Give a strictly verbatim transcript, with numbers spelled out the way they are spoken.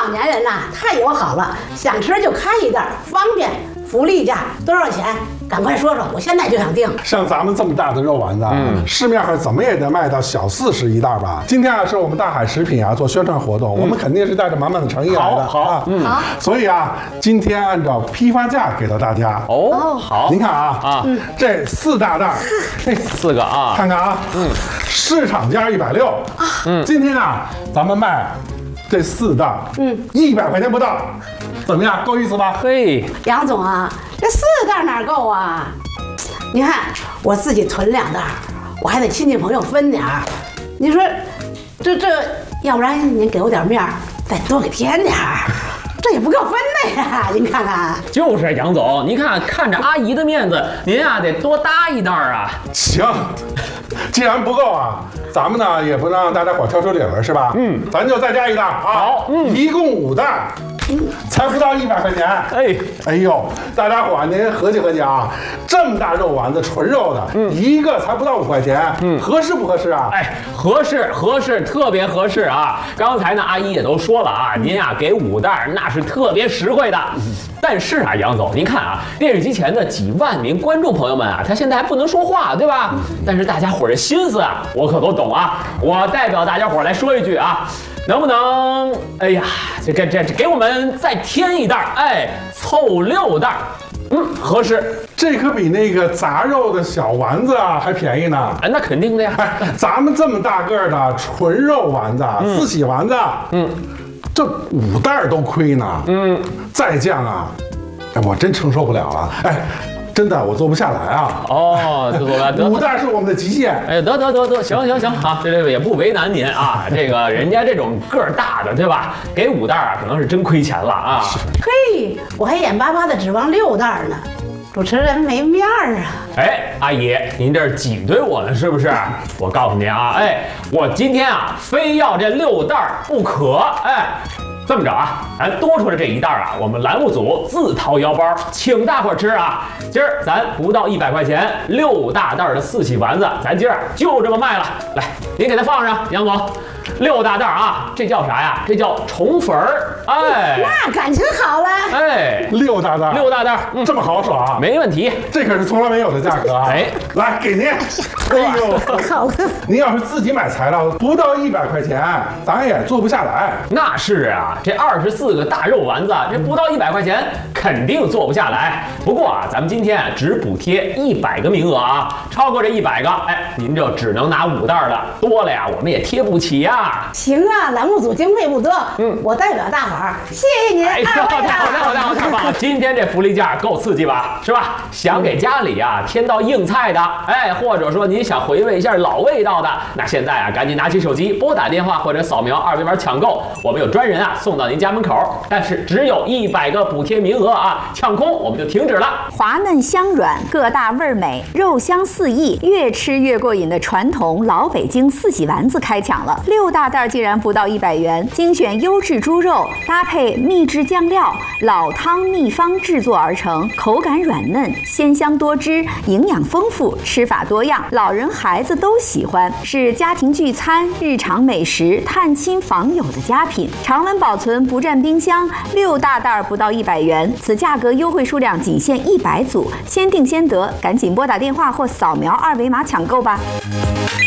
老年人呐、啊、太友好了，想吃就开一袋，方便。福利价多少钱？赶快说说，我现在就想订。 像咱们这么大的肉丸子，嗯，市面上怎么也得卖到小四十一袋吧？今天啊，是我们大海食品啊做宣传活动，嗯、我们肯定是带着满满的诚意来的。 好，好， 嗯，好。所以啊，今天按照批发价给到大家。 哦，好。 您看啊，啊，嗯、这四大袋， 这四个啊， 看看啊，嗯，市场价一百六，嗯，今天啊，咱们卖这四袋，嗯，一百块钱不到。怎么样，够意思吧？ 嘿， 杨总啊，这四袋哪够啊？你看我自己囤两袋，我还得亲戚朋友分点儿。你说，这这，要不然您给我点面儿，再多给添点儿，这也不够分的呀！您看看。 就是杨总，您看看着阿姨的面子，您啊得多搭一袋啊。 行，既然不够啊，咱们呢也不能让大家伙挑出理了，是吧？嗯，咱就再加一袋啊。 好，嗯， 一共五袋。才不到一百块钱， 哎， 哎呦，大家伙您合计合计啊，这么大肉丸子，纯肉的，嗯，一个才不到五块钱，嗯，合适不合适啊？ 哎，合适合适，特别合适啊！刚才呢，阿姨也都说了啊，您啊给五袋，那是特别实惠的。但是啊，杨总，您看啊，电视机前的几万名观众朋友们啊，他现在还不能说话，对吧？但是大家伙的心思啊，我可都懂啊。我代表大家伙来说一句啊。能不能？哎呀，这这这给我们再添一袋，哎，凑六袋，嗯，合适。 这可比那个杂肉的小丸子啊还便宜呢。 哎，那肯定的呀。 哎，咱们这么大个的纯肉丸子，嗯、四喜丸子，嗯，这五袋都亏呢。嗯，再降啊，哎，我真承受不了了。哎。真的，我做不下来啊！ 哦，做不来， 五袋是我们的极限。 哎，得得得得，行行行，好，这这也不为难您啊。这个人家这种个儿大的，对吧？给五袋啊，可能是真亏钱了啊。 嘿，我还眼巴巴的指望六袋呢，主持人没面儿啊。 哎，阿姨，您这是挤兑我了是不是？我告诉您啊，哎，我今天啊，非要这六袋不可，哎。这么着啊，咱多出来这一袋啊，我们栏目组自掏腰包，请大伙吃啊！今儿咱不到一百块钱，六大袋的四喜丸子，咱今儿就这么卖了。来，您给它放上，杨总。六大袋啊，这叫啥呀？这叫宠粉儿，哎， 那感情好了， 哎， 六大袋， 六大袋， 嗯、这么豪爽啊， 没问题， 这可是从来没有的价格啊！ 哎， 来给您，哎呦， 好了， 您要是自己买材料，不到一百块钱，咱也做不下来。 那是啊，这二十四个大肉丸子，这不到一百块钱，肯定做不下来。不过啊，咱们今天只补贴一百个名额啊，超过这一百个，哎，您就只能拿五袋了，多了呀，我们也贴不起呀。 行啊，栏目组经费不多，嗯，我代表大伙儿，谢谢您。 哎，太好太好太好太好太棒了！今天这福利价够刺激吧？是吧？想给家里啊添道硬菜的，哎，或者说您想回味一下老味道的，那现在啊赶紧拿起手机拨打电话或者扫描二维码抢购，我们有专人啊送到您家门口。但是只有一百个补贴名额啊，抢空我们就停止了。 滑嫩香软，个大味美，肉香四溢，越吃越过瘾的传统老北京四喜丸子开抢了，六大袋竟然不到一百元，精选优质猪肉，搭配秘制酱料，老汤秘方制作而成，口感软嫩，鲜香多汁，营养丰富，吃法多样，老人孩子都喜欢，是家庭聚餐、日常美食、探亲访友的佳品，常温保存，不占冰箱，六大袋不到一百元，此价格优惠数量仅限一百组，先订先得，赶紧拨打电话或扫描二维码抢购吧。